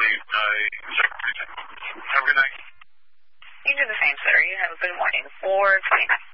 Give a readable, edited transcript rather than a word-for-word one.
leave my secretary. Have a good night. You do the same, sir. You have a good morning. 4:29.